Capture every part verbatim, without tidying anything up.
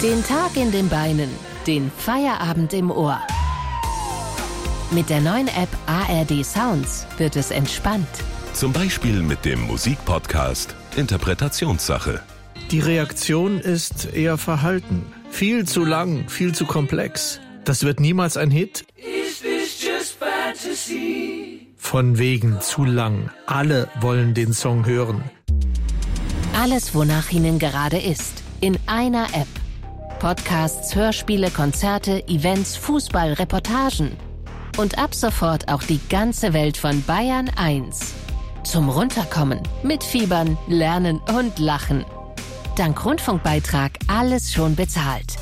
Den Tag in den Beinen, den Feierabend im Ohr. Mit der neuen App A R D Sounds wird es entspannt. Zum Beispiel mit dem Musikpodcast Interpretationssache. Die Reaktion ist eher verhalten. Viel zu lang, viel zu komplex. Das wird niemals ein Hit. Is this just fantasy? Von wegen zu lang. Alle wollen den Song hören. Alles, wonach Ihnen gerade ist, in einer App. Podcasts, Hörspiele, Konzerte, Events, Fußball, Reportagen. Und ab sofort auch die ganze Welt von Bayern eins. Zum Runterkommen, mitfiebern, lernen und lachen. Dank Rundfunkbeitrag alles schon bezahlt.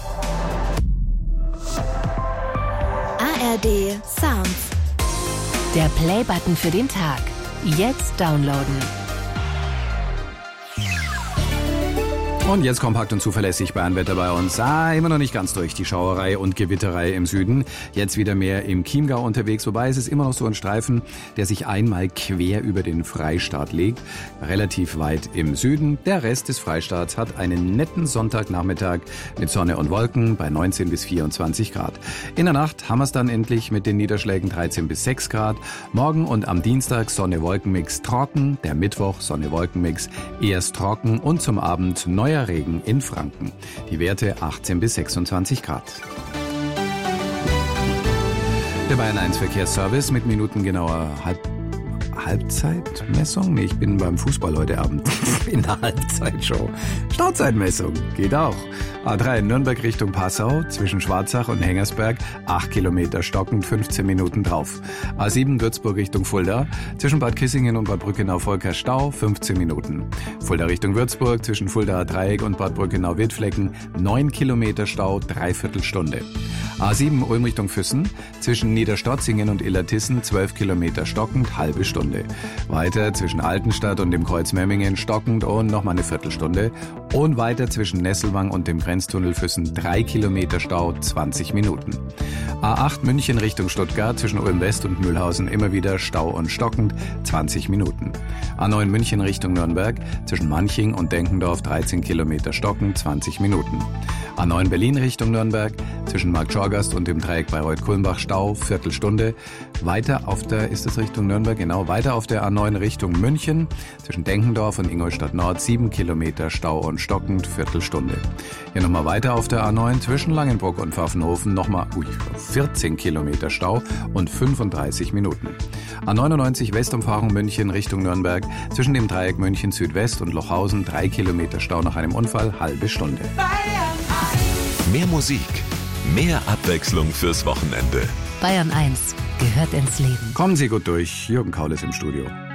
A R D Sounds. Der Play-Button für den Tag. Jetzt downloaden. Und jetzt kompakt und zuverlässig Bayernwetter bei uns. Ah, immer noch nicht ganz durch die Schauerei und Gewitterei im Süden. Jetzt wieder mehr im Chiemgau unterwegs. Wobei es ist immer noch so ein Streifen, der sich einmal quer über den Freistaat legt. Relativ weit im Süden. Der Rest des Freistaats hat einen netten Sonntagnachmittag mit Sonne und Wolken bei neunzehn bis vierundzwanzig Grad. In der Nacht haben wir es dann endlich mit den Niederschlägen dreizehn bis sechs Grad. Morgen und am Dienstag Sonne-Wolken-Mix trocken. Der Mittwoch Sonne-Wolken-Mix erst trocken und zum Abend neuer Regen in Franken. Die Werte achtzehn bis sechsundzwanzig Grad. Der Bayern eins Verkehrsservice mit minutengenauer Halb Halbzeitmessung? Nee, ich bin beim Fußball heute Abend in der Halbzeitshow. Startzeitmessung geht auch. A drei Nürnberg Richtung Passau zwischen Schwarzach und Hengersberg acht Kilometer stockend, fünfzehn Minuten drauf. A sieben Würzburg Richtung Fulda zwischen Bad Kissingen und Bad Brückenau-Volker Stau fünfzehn Minuten. Fulda Richtung Würzburg zwischen Fuldaer Dreieck und Bad Brückenau-Wittflecken neun Kilometer Stau, dreiviertel Stunde. A sieben Ulm Richtung Füssen zwischen Niederstotzingen und Illertissen zwölf Kilometer stockend, halbe Stunde. Weiter zwischen Altenstadt und dem Kreuz Memmingen stockend und nochmal eine Viertelstunde. Und weiter zwischen Nesselwang und dem Grenztunnel Füssen drei Kilometer Stau, zwanzig Minuten. A acht München Richtung Stuttgart zwischen Ulm West und Mühlhausen immer wieder Stau und stockend, zwanzig Minuten. A neun München Richtung Nürnberg zwischen Manching und Denkendorf dreizehn Kilometer stockend, zwanzig Minuten. A neun Berlin Richtung Nürnberg zwischen Marktschorgast und dem Dreieck Bayreuth-Kulmbach Stau, Viertelstunde. Weiter auf der, ist es Richtung Nürnberg? Genau, weiter auf der A neun Richtung München zwischen Denkendorf und Ingolstadt Nord sieben Kilometer Stau und stockend, Viertelstunde. Hier nochmal weiter auf der A neun zwischen Langenbruck und Pfaffenhofen nochmal ui, vierzehn Kilometer Stau und fünfunddreißig Minuten. A neunundneunzig Westumfahrung München Richtung Nürnberg zwischen dem Dreieck München Südwest und Lochhausen drei Kilometer Stau nach einem Unfall, halbe Stunde. Mehr Musik, mehr Abwechslung fürs Wochenende. Bayern eins gehört ins Leben. Kommen Sie gut durch. Jürgen Kaul ist im Studio.